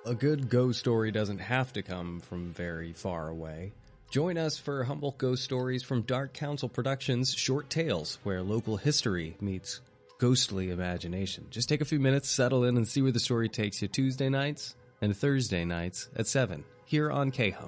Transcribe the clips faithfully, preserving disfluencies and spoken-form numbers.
A good ghost story doesn't have to come from very far away. Join us for Humboldt Ghost Stories from Dark Council Productions' Short Tales, where local history meets ghostly imagination. Just take a few minutes, settle in, and see where the story takes you Tuesday nights and Thursday nights at seven, here on K-Hum.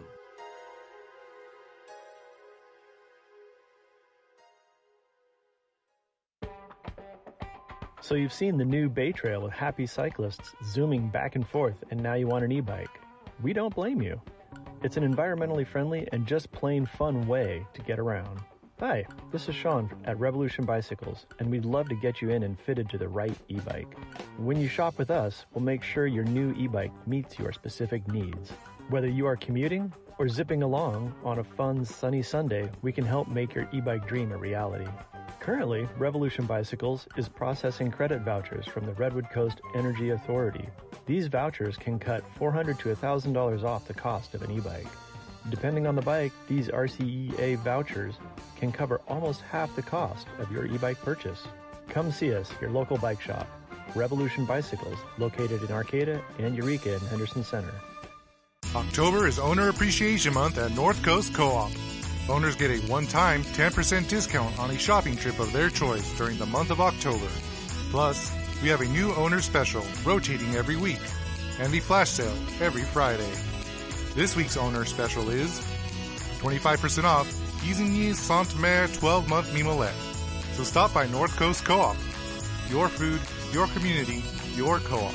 So you've seen the new Bay Trail with happy cyclists zooming back and forth, and now you want an e-bike. We don't blame you. It's an environmentally friendly and just plain fun way to get around. Hi, this is Sean at Revolution Bicycles, and we'd love to get you in and fitted to the right e-bike. When you shop with us, we'll make sure your new e-bike meets your specific needs. Whether you are commuting or zipping along on a fun, sunny Sunday, we can help make your e-bike dream a reality. Currently, Revolution Bicycles is processing credit vouchers from the Redwood Coast Energy Authority. These vouchers can cut four hundred dollars to one thousand dollars off the cost of an e-bike. Depending on the bike, these R C E A vouchers can cover almost half the cost of your e-bike purchase. Come see us, your local bike shop, Revolution Bicycles, located in Arcata and Eureka in Henderson Center. October is Owner Appreciation Month at North Coast Co-op. Owners get a one-time ten percent discount on a shopping trip of their choice during the month of October. Plus, we have a new owner special rotating every week and the flash sale every Friday. This week's owner special is twenty-five percent off Isigny Sainte-Mère twelve-month Mimolette. So stop by North Coast Co-op. Your food, your community, your co-op.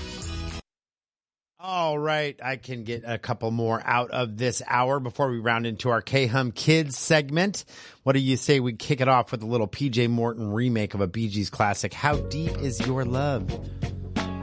All right, I can get a couple more out of this hour before we round into our K-Hum Kids segment. What do you say we kick it off with a little P J Morton remake of a Bee Gees classic, How Deep Is Your Love?